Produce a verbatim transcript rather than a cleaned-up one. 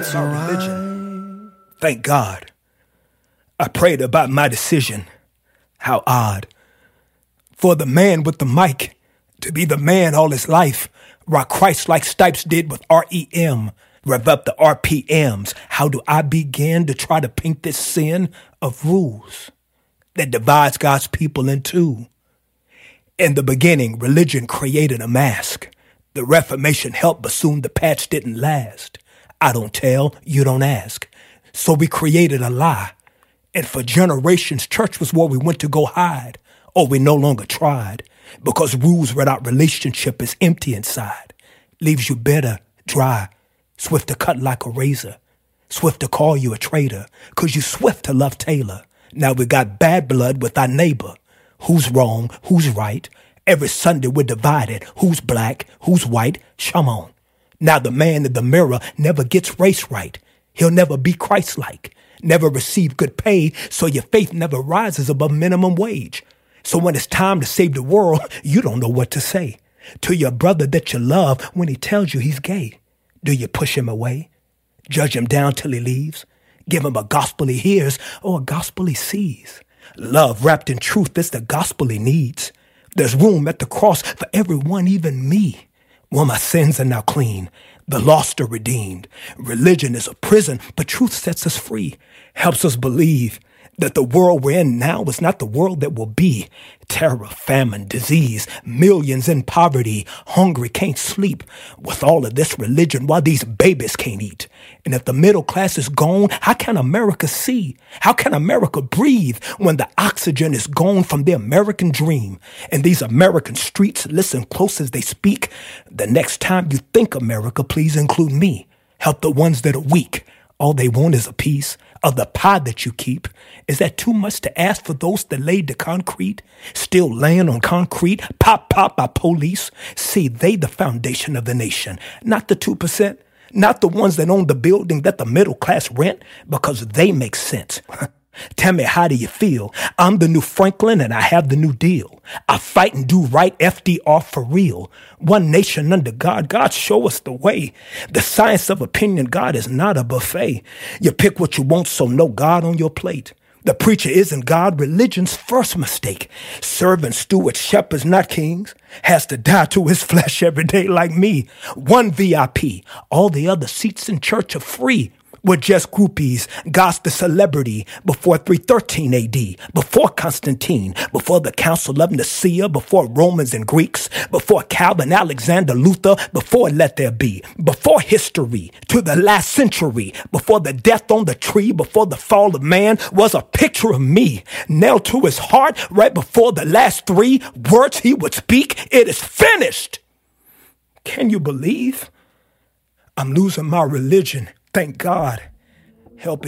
It's all right. Religion. Thank God. I prayed about my decision. How odd. For the man with the mic to be the man all his life, rock Christ like Stipes did with R E M, rev up the R P Ms. How do I begin to try to paint this sin of rules that divides God's people in two? In the beginning, religion created a mask. The Reformation helped, but soon the patch didn't last. I don't tell, you don't ask. So we created a lie. And for generations, church was where we went to go hide. Or we no longer tried. Because rules without relationship is empty inside. Leaves you bitter, dry, swift to cut like a razor. Swift to call you a traitor. Cause you swift to love Taylor. Now we got bad blood with our neighbor. Who's wrong? Who's right? Every Sunday we're divided. Who's black? Who's white? Come on. Now the man in the mirror never gets race right. He'll never be Christ-like. Never receive good pay, so your faith never rises above minimum wage. So when it's time to save the world, you don't know what to say to your brother that you love when he tells you he's gay. Do you push him away? Judge him down till he leaves? Give him a gospel he hears or a gospel he sees? Love wrapped in truth is the gospel he needs. There's room at the cross for everyone, even me. Well, my sins are now clean. The lost are redeemed. Religion is a prison, but truth sets us free. Helps us believe that the world we're in now is not the world that will be. Terror, famine, disease, millions in poverty, hungry, can't sleep. With all of this religion, while these babies can't eat. And if the middle class is gone, how can America see? How can America breathe when the oxygen is gone from the American dream? And these American streets listen close as they speak. The next time you think America, please include me. Help the ones that are weak. All they want is a piece of the pie that you keep. Is that too much to ask for those that laid the concrete? Still laying on concrete, pop, pop by police? See, they the foundation of the nation, not the two percent, not the ones that own the building that the middle class rent, because they make sense. Tell me, how do you feel? I'm the new Franklin and I have the new deal. I fight and do right, F D R for real. One nation under God, God show us the way. The science of opinion, God is not a buffet. You pick what you want, so no God on your plate. The preacher isn't God, religion's first mistake. Servants, stewards, shepherds, not kings. Has to die to his flesh every day like me. One V I P, all the other seats in church are free. We're just groupies, God's the celebrity, before three thirteen A D, before Constantine, before the Council of Nicaea, before Romans and Greeks, before Calvin, Alexander, Luther, before Let There Be, before history, to the last century, before the death on the tree, before the fall of man, was a picture of me, nailed to his heart right before the last three words he would speak. It is finished. Can you believe? I'm losing my religion. Thank God. Help it.